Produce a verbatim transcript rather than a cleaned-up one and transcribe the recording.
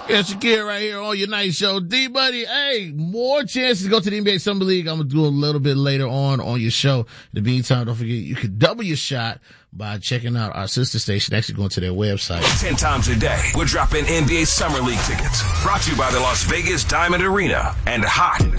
Yeah, Shakir right here on your night show. D-Buddy, hey, more chances to go to the N B A Summer League. I'm going to do a little bit later on on your show. In the meantime, don't forget, you can double your shot by checking out our sister station, actually going to their website. Ten times a day, we're dropping N B A Summer League tickets. Brought to you by the Las Vegas Diamond Arena and Hot